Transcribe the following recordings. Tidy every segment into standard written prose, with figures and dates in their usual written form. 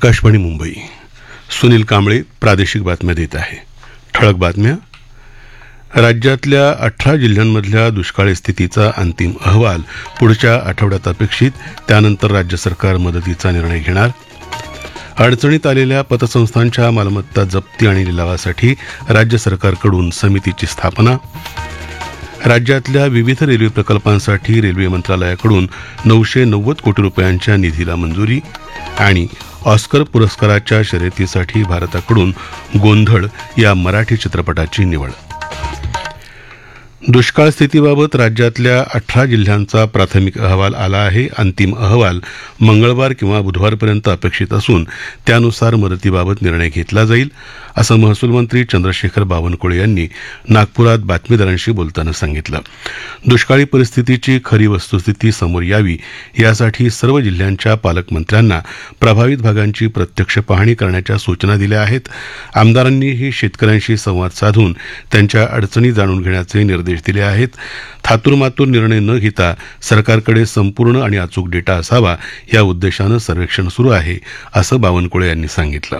आकाशवाणी मुंबई. सुनील कांबळे प्रादेशिक बातम्या देत आहे. ठळक बातम्या. राज्यातल्या 18 जिल्ह्यांमधल्या दुष्काळी स्थितीचा अंतिम अहवाल पुढच्या आठवड्यात अपेक्षित. त्यानंतर राज्य सरकार मदतीचा निर्णय घेणार. अडचणीत आलेल्या पतसंस्थांच्या मालमत्ता जप्ती आणि लिलावासाठी राज्य सरकारकडून समितीची स्थापना. राज्यातल्या विविध रेल्वे प्रकल्पांसाठी रेल्वे मंत्रालयाकडून 990 कोटी रुपयांच्या निधीला मंजुरी. आणि ऑस्कर पुरस्काराच्या शर्यतीसाठी भारताकडून गोंधळ या मराठी चित्रपटाची निवड. दुष्काळ स्थितीबाबत राज्यातल्या 18 जिल्ह्यांचा प्राथमिक अहवाल आला आहे. अंतिम अहवाल मंगळवार किंवा बुधवारपर्यंत अपेक्षित असून त्यानुसार मदतीबाबत निर्णय घेतला जाईल, असं महसूल मंत्री चंद्रशेखर बावनकुळे यांनी नागपुरात बातमीदारांशी बोलताना सांगितलं. दुष्काळी परिस्थितीची खरी वस्तुस्थिती समोर यावी यासाठी सर्व जिल्ह्यांच्या पालकमंत्र्यांना प्रभावित भागांची प्रत्यक्ष पाहणी करण्याच्या सूचना दिल्या आहेत. आमदारांनीही शेतकऱ्यांशी संवाद साधून त्यांच्या अडचणी जाणून घेण्याचे निर्देश दिले आहेत. थातूरमातूर निर्णय न घेता सरकारकडे संपूर्ण आणि अचूक डेटा असावा या उद्देशानं सर्वेक्षण सुरू आहे, असं बावनकुळे यांनी सांगितलं.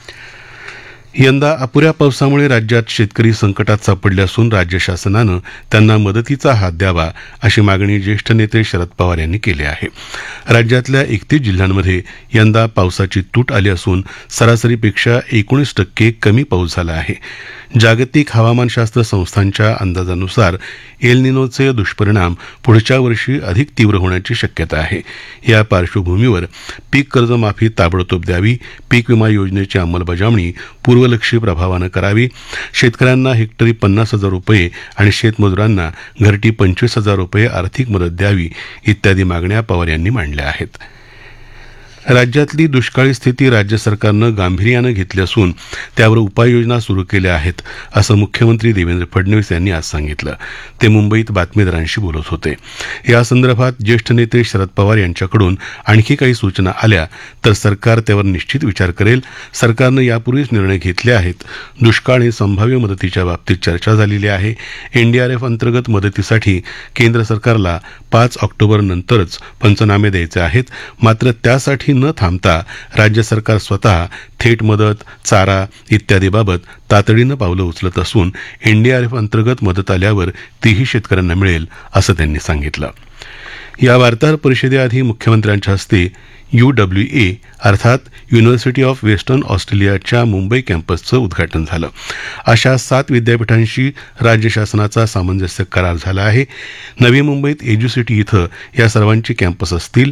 यंदा अपुऱ्या पावसामुळे राज्यात शेतकरी संकटात सापडले असून राज्य शासनानं त्यांना मदतीचा हात द्यावा अशी मागणी ज्येष्ठ नेते शरद पवार यांनी केली आहे. राज्यातल्या 31 जिल्ह्यांमध्ये यंदा पावसाची तूट आली असून सरासरीपेक्षा 19% कमी पाऊस झाला आहे. जागतिक हवामानशास्त्र संस्थांच्या अंदाजानुसार एल निनोचे दुष्परिणाम पुढच्या वर्षी अधिक तीव्र होण्याची शक्यता आहे. या पार्श्वभूमीवर पीक कर्जमाफी ताबडतोब द्यावी, पीक विमा योजनेची अंमलबजावणी पूर्वलक्षी प्रभावानं करावी, शेतकऱ्यांना हेक्टरी 50,000 रुपये आणि शेतमजुरांना घरटी 25,000 रुपये आर्थिक मदत द्यावी इत्यादी मागण्या पवार यांनी मांडल्या आहेत. राज्यातली दुष्काळी स्थिती राज्य सरकारनं गांभीर्यानं घेतली असून त्यावर उपाययोजना सुरू केल्या आहेत, असं मुख्यमंत्री देवेंद्र फडणवीस यांनी आज सांगितलं. ते मुंबईत बातमीदारांशी बोलत होते. यासंदर्भात ज्येष्ठ नेते शरद पवार यांच्याकडून आणखी काही सूचना आल्या तर सरकार त्यावर निश्चित विचार करेल. सरकारनं यापूर्वीच निर्णय घेतले आहेत. दुष्काळ आणि संभाव्य मदतीच्या बाबतीत चर्चा झालेली आहे. एनडीआरएफ अंतर्गत मदतीसाठी केंद्र सरकारला 5 ऑक्टोबर नंतरच पंचनामे द्यायचे आहेत. मात्र त्यासाठी न थांबता राज्य सरकार स्वतः थेट मदत, चारा इत्यादीबाबत तातडीनं पावलं उचलत असून एनडीआरएफ अंतर्गत मदत आल्यावर तीही शेतकऱ्यांना मिळेल, असं त्यांनी सांगितलं. या वार्ताहर परिषदेआधी मुख्यमंत्र्यांच्या हस्ते UWA अर्थात युनिव्हर्सिटी ऑफ वेस्टर्न ऑस्ट्रेलियाच्या मुंबई कॅम्पसचं उद्घाटन झालं. अशा 7 विद्यापीठांशी राज्य शासनाचा सामंजस्य करार झाला आहे. नवी मुंबईत एज्युसिटी इथं या सर्वांची कॅम्पस असतील.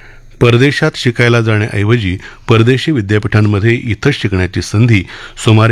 परदेशात शिकायला जाण्याऐवजी परदेशी विद्यापीठांमध्ये इथंच शिकण्याची संधी सुमारे